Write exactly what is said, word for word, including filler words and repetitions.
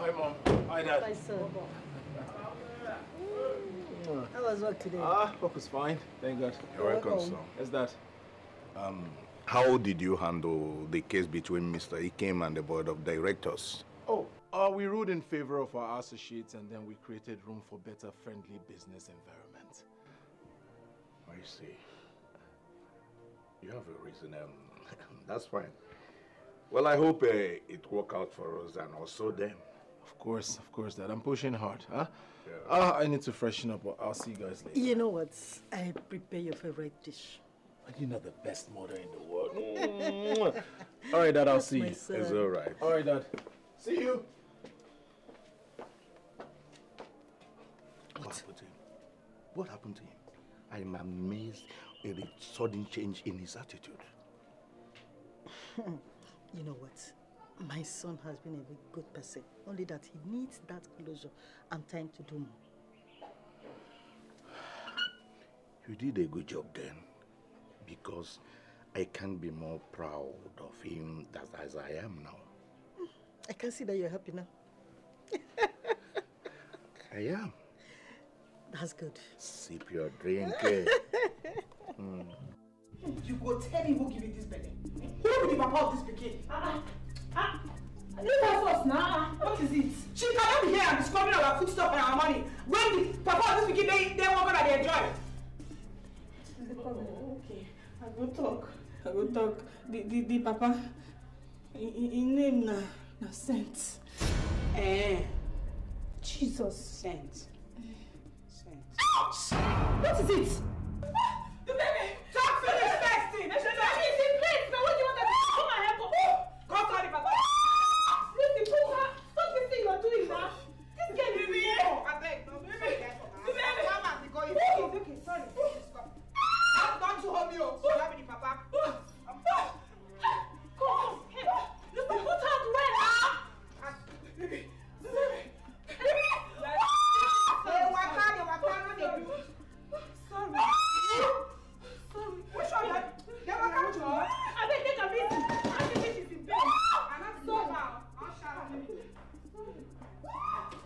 Hi, Mom. Hi, Dad. Hi, son. How was work today? Ah, work was fine. Thank God. You're welcome, son. Yes, Dad. Um, how did you handle the case between Mister Ikem and the board of directors? Oh, uh, we ruled in favor of our associates and then we created room for better friendly business environment. I see. You have a reason. Um, that's fine. Well, I hope uh, it work out for us and also them. Of course, of course, Dad. I'm pushing hard, huh? Yeah. Uh, I need to freshen up, but I'll see you guys later. You know what? I prepare your favorite dish. You're not the best mother in the world. All right, Dad, I'll That's see you. my son. It's all right. All right, Dad. See you. What? What happened to him? What happened to him? I am amazed at the sudden change in his attitude. You know what? My son has been a very good person. Only that he needs that closure and time to do more. You did a good job then, because I can't be more proud of him that, as I am now. I can see that you're happy now. I am. That's good. Sip your drink. eh? mm. You go tell me who give you this belly. Who be the papa of this pikin? Ah, ah, leave her first now. What is it? She cannot be here and be scrubbing our foodstuff and our money. When the papa of this pikin, they, they walk on and they enjoy. Oh, okay, I go talk. I go talk. The the the papa, in name na na Saint. Eh, Jesus. Saint. Saint. Ouch! What is it?